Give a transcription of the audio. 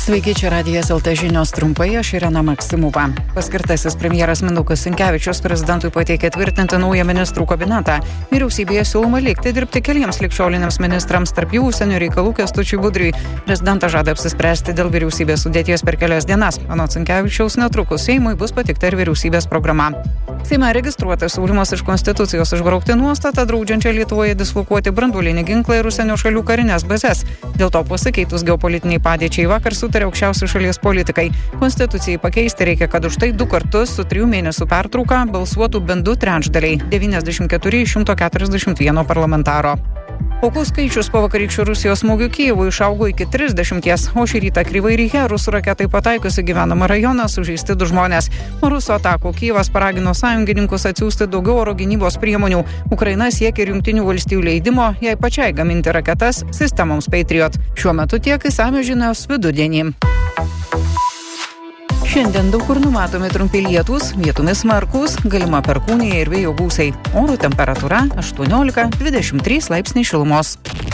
Sveiki, čia Radijas LT žinios trumpai, aš Irena Maksimova. Paskirtasis premjeras Mindaugas Sinkevičius prezidentui pateikė tvirtinti naują ministrų kabinetą. Vyriausybėje siūloma likti dirbti keliems ligšioliniams ministrams, tarp jų užsienio reikalų Kęstučiui Budriui. Prezidentas žada apsispręsti dėl vyriausybės sudėties per kelias dienas. Anot Sinkevičiaus netrukus Seimui bus pateikta ir vyriausybės programa. Seime registruotas siūlymas iš Konstitucijos išbraukti nuostatą draudžiančią Lietuvoje dislokuoti branduolinį ginklą ir užsienio šalių karinės bazes. Dėl to pasikeitus geopolitiniai padėčiai vakar sutarė aukščiausi šalies politikai. Konstitucijai pakeisti reikia, kad už tai 2 kartus su 3 mėnesių pertrauka balsuotų bent 2/3 – 94 iš 141 parlamentaro. Aukų skaičius po vakarykščių Rusijos smūgių Kijevui išaugo iki 30, o šį rytą Kryvai Rihe rusų raketai pataikiusi gyvenamą rajoną sužeisti 2 žmonės. Po rusų atakų Kijevas paragino sąjungininkus atsiųsti daugiau oro gynybos priemonių. Ukraina siekia ir Jungtinių valstijų leidimo jai pačiai gaminti raketas sistemoms Patriot. Šiuo metu tiek išsamios žinios vidudienį. Šiandien daug kur numatomi trumpi lietūs, vietomis smarkūs, galima perkūnija ir vėjo gūsiai. Oro temperatūra 18–23 laipsniai šilumos.